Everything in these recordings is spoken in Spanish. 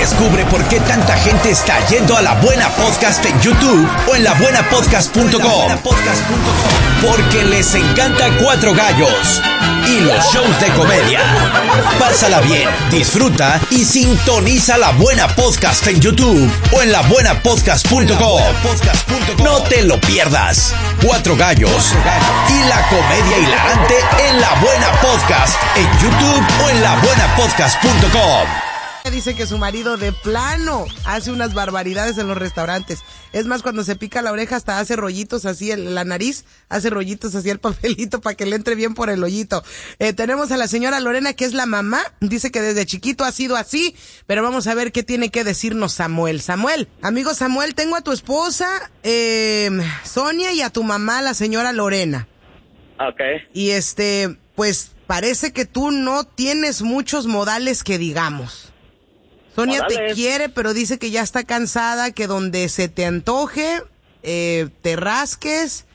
Descubre por qué tanta gente está yendo a La Buena Podcast en YouTube o en labuenapodcast.com. Porque les encanta Cuatro Gallos y los shows de comedia. Pásala bien, disfruta y sintoniza La Buena Podcast en YouTube o en labuenapodcast.com. No te lo pierdas. Cuatro Gallos y la comedia hilarante en La Buena Podcast en YouTube o en labuenapodcast.com. Dice que su marido de plano hace unas barbaridades en los restaurantes. Es más, cuando se pica la oreja hasta hace rollitos así, la nariz hace rollitos así el papelito para que le entre bien por el hoyito. Tenemos a la señora Lorena, que es la mamá. Dice que desde chiquito ha sido así, pero vamos a ver qué tiene que decirnos Samuel. Samuel, amigo Samuel, tengo a tu esposa Sonia y a tu mamá, la señora Lorena. Okay. Y pues parece que tú no tienes muchos modales que digamos. Sonia te quiere, pero dice que ya está cansada, que donde se te antoje, te rasques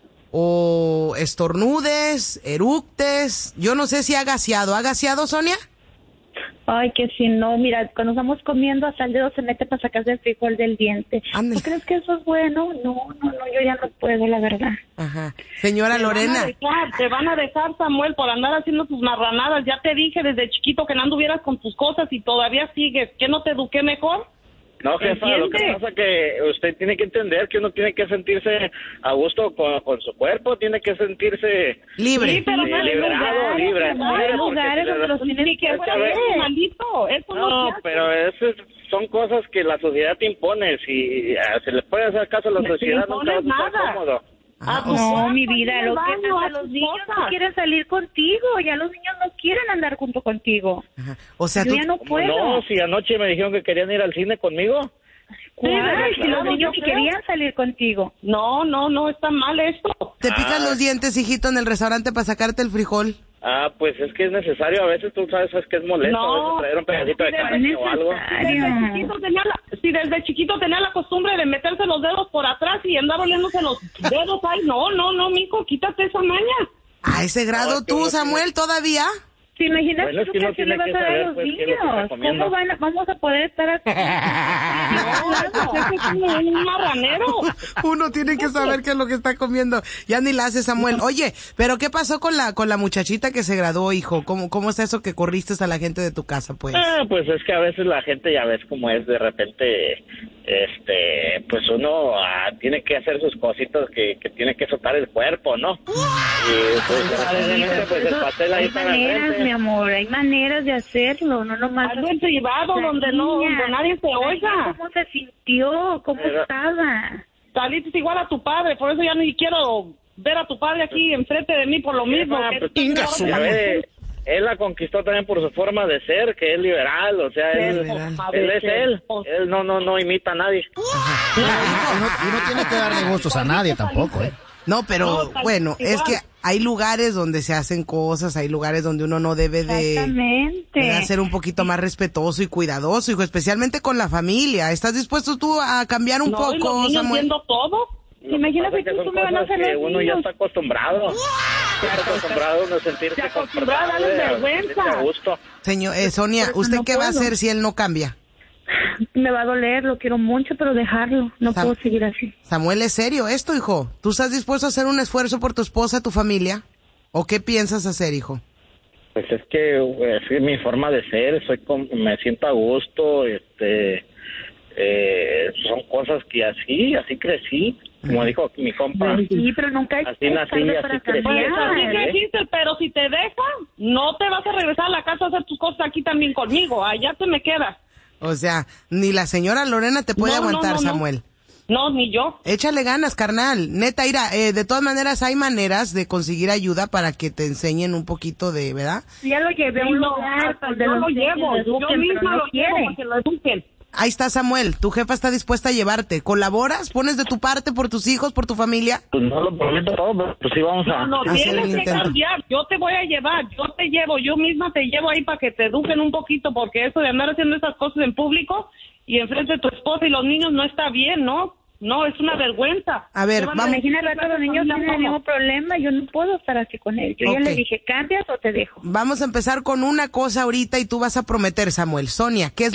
o estornudes, eructes. Yo no sé si ha gaseado. ¿Ha gaseado, Sonia? Ay, que si no, mira, cuando estamos comiendo hasta el dedo se mete para sacarse el frijol del diente. Ándale. ¿No crees que eso es bueno? No, yo ya no puedo, la verdad. Ajá. Señora Lorena. Te van a dejar, Samuel, por andar haciendo tus marranadas. Ya te dije desde chiquito que no anduvieras con tus cosas y todavía sigues. ¿Qué no te eduqué mejor? No, jefa, lo que pasa es que usted tiene que entender que uno tiene que sentirse a gusto con su cuerpo, tiene que sentirse libre. Sí, pero no liberado, libre. Hay lugares donde los tienes que hacer. Maldito, eso No, pero son cosas que la sociedad te impone. Si se le puede hacer caso a la sociedad, nunca vas a estar cómodo. No, mi vida, lo que pasa, los niños no quieren salir contigo, ya los niños no quieren andar junto contigo. Ajá. O sea, yo ya no puedo. No, si anoche me dijeron que querían ir al cine conmigo. ¿Cuál? Si los niños querían salir contigo. No, está mal esto. ¿te picas los dientes, hijito, en el restaurante para sacarte el frijol? Pues es que es necesario, a veces tú sabes que es molesto, a veces traer un pedacito de carne o algo. Si desde chiquito tenía la costumbre de meterse los dedos por atrás y andar oliéndose los dedos, ay, no, mijo, quítate esa maña. ¿A ese grado tú, Samuel, todavía? ¿Te imaginas Bueno, tú que que uno así le tiene vas que a dar a saber, los pues, qué es lo que está niños? comiendo. ¿Cómo vamos a poder estar aquí? Es como un marranero. Uno tiene que saber qué es lo que está comiendo. Ya ni la hace, Samuel. Oye, pero ¿qué pasó con la muchachita que se graduó, hijo? ¿Cómo es eso que corriste a la gente de tu casa, pues? Pues es que a veces la gente ya ves cómo es, de repente, pues uno tiene que hacer sus cositas que tiene que soltar el cuerpo, ¿no? Y pues de repente, pues el pastel ahí está maneras, mi amor, hay maneras de hacerlo, no nomás. Algo en privado donde nadie se oiga. ¿Cómo se sintió? ¿Cómo estaba? Saliste igual a tu padre, por eso ya ni quiero ver a tu padre aquí enfrente de mí por lo mismo. Él la conquistó también por su forma de ser, que es liberal, o sea, él es él. Él no imita a nadie. Uno tiene que darle gustos a nadie tampoco, ¿eh? No, pero bueno, es que hay lugares donde se hacen cosas, hay lugares donde uno no debe de ser un poquito más respetuoso y cuidadoso, hijo, especialmente con la familia. ¿Estás dispuesto tú a cambiar un poco, ¿y los niños Samuel? Viendo todo? Imagínate que tú me van a hacer que los uno niños. ya está acostumbrado. Está acostumbrado a sentirse acostumbrado a darles vergüenza. A gusto. Señor, Sonia, ¿usted qué va a hacer si él no cambia? Me va a doler, lo quiero mucho, pero dejarlo. No puedo seguir así. Samuel, ¿es serio esto, hijo? ¿Tú estás dispuesto a hacer un esfuerzo por tu esposa, tu familia? ¿O qué piensas hacer, hijo? Pues es que es mi forma de ser, me siento a gusto, son cosas que así crecí, como dijo mi compa. Sí, pero nunca así nací, así crecí. Así creciste, pero si te dejan, no te vas a regresar a la casa a hacer tus cosas aquí también conmigo, allá te me quedas. O sea, ni la señora Lorena te puede aguantar, Samuel. No, ni yo. Échale ganas, carnal. Neta, Ira, de todas maneras hay maneras de conseguir ayuda para que te enseñen un poquito de, ¿verdad? Ya lo llevé a un lugar donde yo lo llevo, yo misma lo llevo para que lo eduquen. Ahí está, Samuel, tu jefa está dispuesta a llevarte. ¿Colaboras? ¿Pones de tu parte por tus hijos, por tu familia? Pues no lo prometo todo, pero pues sí vamos a... No, tienes que cambiar, yo te voy a llevar, yo te llevo, yo misma te llevo ahí para que te eduquen un poquito, porque eso de andar haciendo esas cosas en público y enfrente de tu esposa y los niños no está bien, ¿no? No, es una vergüenza. A ver, vamos. Imagínate que los niños tienen el mismo problema, yo no puedo estar así con él. Yo ya le dije, ¿cambias o te dejo? Vamos a empezar con una cosa ahorita y tú vas a prometer, Samuel. Sonia, ¿qué es